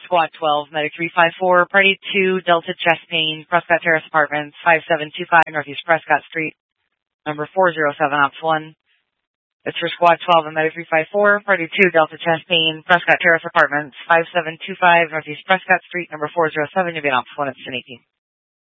Squad 12, Medic 354, Party 2, Delta Chest Pain, Prescott Terrace Apartments, 5725 Northeast Prescott Street, number 407, Ops 1. It's for Squad 12 and Medic 354, Party 2, Delta Chest Pain, Prescott Terrace Apartments, 5725 Northeast Prescott Street, number 407. You'll be in Ops 1 at 1018.